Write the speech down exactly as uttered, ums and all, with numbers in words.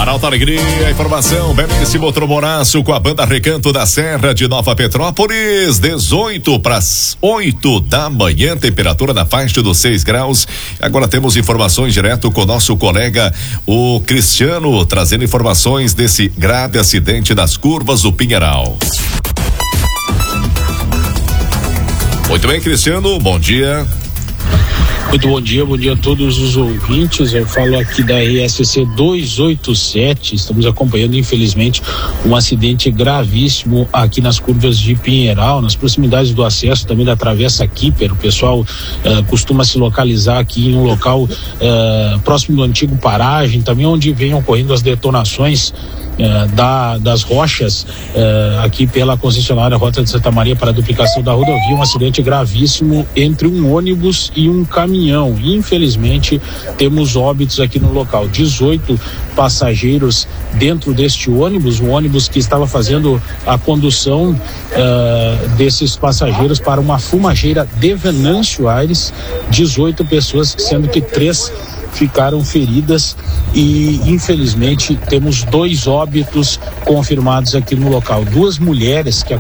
Arauto Alegria, informação, belíssimo Tromoraço com a banda Recanto da Serra de Nova Petrópolis, dezoito para as oito da manhã, temperatura na faixa dos seis graus. Agora temos informações direto com o nosso colega, o Cristiano, trazendo informações desse grave acidente nas curvas do Pinheiral. Muito bem, Cristiano, bom dia. Muito bom dia, bom dia a todos os ouvintes. Eu falo aqui da R S C duzentos e oitenta e sete. Estamos acompanhando, infelizmente, um acidente gravíssimo aqui nas curvas de Pinheiral, nas proximidades do acesso também da Travessa Kipper. O pessoal uh, costuma se localizar aqui em um local uh, próximo do antigo Paragem, também onde vem ocorrendo as detonações Uh, da, das rochas uh, aqui pela concessionária Rota de Santa Maria para a duplicação da rodovia. Um acidente gravíssimo entre um ônibus e um caminhão. Infelizmente, temos óbitos aqui no local. dezoito passageiros dentro deste ônibus, um ônibus que estava fazendo a condução uh, desses passageiros para uma fumageira de Venâncio Aires. dezoito pessoas, sendo que três ficaram feridas e infelizmente temos dois óbitos confirmados aqui no local. Duas mulheres que